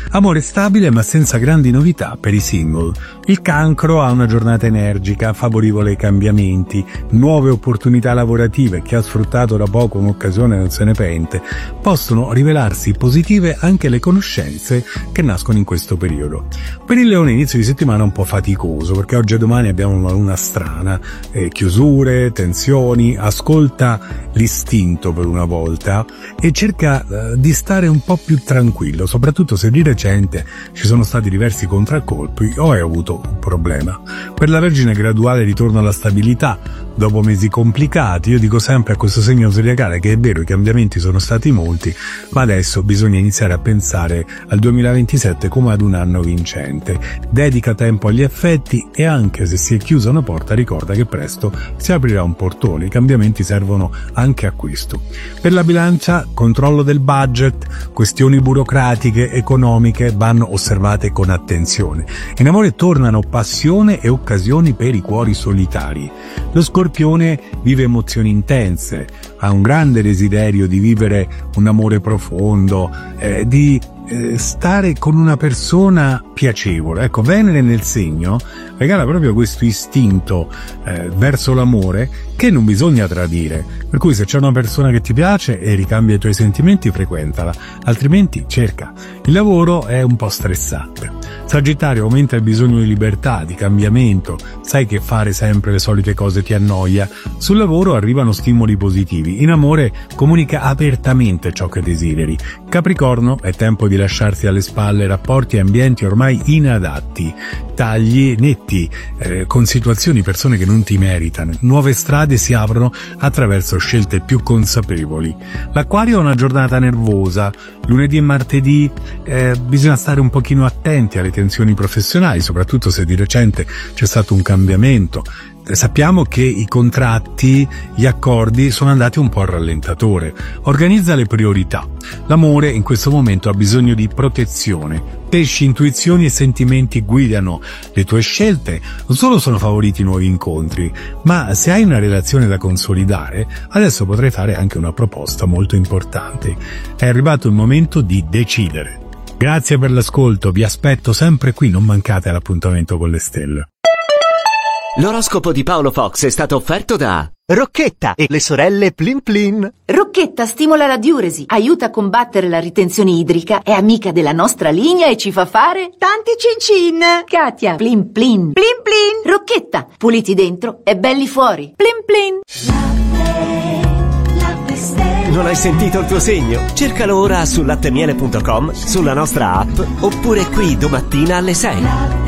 Amore stabile ma senza grandi novità per i single. Il Cancro ha una giornata energica, favorevole ai cambiamenti, nuove opportunità lavorative. Chi ha sfruttato da poco un'occasione non se ne pente. Possono rivelarsi positive anche le conoscenze che nascono in questo periodo. Per il Leone inizio di settimana un po' faticoso, perché oggi e domani abbiamo una luna strana, chiusure, tensioni. Ascolta l'istinto per una volta e cerca di stare un po' più tranquillo, soprattutto se di recente ci sono stati diversi contraccolpi o hai avuto un problema. Per la Vergine graduale ritorno alla stabilità dopo mesi complicati. Io dico sempre a questo segno zodiacale che è vero, i cambiamenti sono stati molti, ma adesso bisogna iniziare a pensare al 2027 come ad un anno vincente. Dedica tempo agli effetti e anche se si è chiusa una porta ricorda che presto si aprirà un portone. I cambiamenti servono anche a questo. Per la Bilancia, controllo del budget, questioni burocratiche, economiche vanno osservate con attenzione. In amore tornano passione e occasioni per i cuori solitari. Lo Scorpione vive emozioni intense, ha un grande desiderio di vivere un amore profondo, di stare con una persona piacevole. Ecco, Venere nel segno regala proprio questo istinto verso l'amore che non bisogna tradire, per cui se c'è una persona che ti piace e ricambia i tuoi sentimenti, frequentala, altrimenti cerca. Il lavoro è un po' stressante. Sagittario, aumenta il bisogno di libertà, di cambiamento, sai che fare sempre le solite cose ti annoia. Sul lavoro arrivano stimoli positivi, in amore comunica apertamente ciò che desideri. Capricorno, è tempo di lasciarsi alle spalle rapporti e ambienti ormai inadatti, tagli netti con situazioni, persone che non ti meritano. Nuove strade si aprono attraverso scelte più consapevoli. L'Acquario ha una giornata nervosa, lunedì e martedì bisogna stare un pochino attenti alle tensioni professionali, soprattutto se di recente c'è stato un cambiamento. Sappiamo che i contratti, gli accordi sono andati un po' al rallentatore. Organizza le priorità. L'amore in questo momento ha bisogno di protezione. Pesci, intuizioni e sentimenti guidano le tue scelte. Non solo sono favoriti nuovi incontri, ma se hai una relazione da consolidare, adesso potrai fare anche una proposta molto importante. È arrivato il momento di decidere. Grazie per l'ascolto, vi aspetto sempre qui, non mancate all'appuntamento con le stelle. L'oroscopo di Paolo Fox è stato offerto da Rocchetta e le sorelle Plin Plin. Rocchetta stimola la diuresi, aiuta a combattere la ritenzione idrica, è amica della nostra linea e ci fa fare tanti cin-cin. Katia, Plin Plin. Plin Plin. Rocchetta, puliti dentro e belli fuori. Plin Plin. Non hai sentito il tuo segno? Cercalo ora su lattemiele.com, sulla nostra app, oppure qui domattina alle 6.